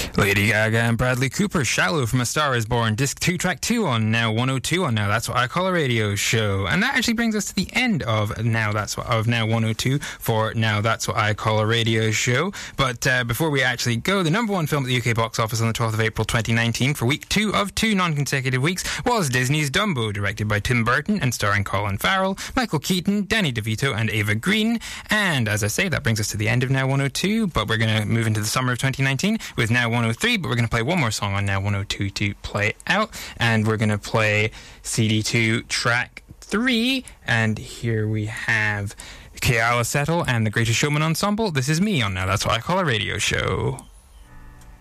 Lady Gaga and Bradley Cooper, Shallow from A Star Is Born, Disc 2, Track 2 on Now 102 on Now That's What I Call a Radio Show. And that actually brings us to the end of Now 102 for Now That's What I Call a Radio Show. But before we actually go, the number one film at the UK box office on the 12th of April 2019 for week 2 of 2 non-consecutive weeks was Disney's Dumbo, directed by Tim Burton and starring Colin Farrell, Michael Keaton, Danny DeVito and Ava Green. And as I say, that brings us to the end of Now 102, but we're going to move into the summer of 2019 with Now 103, but we're going to play one more song on Now 102 to play out, and we're going to play CD2 track 3, and here we have Keala Settle and the Greatest Showman Ensemble. This is me on Now That's What I Call a Radio Show.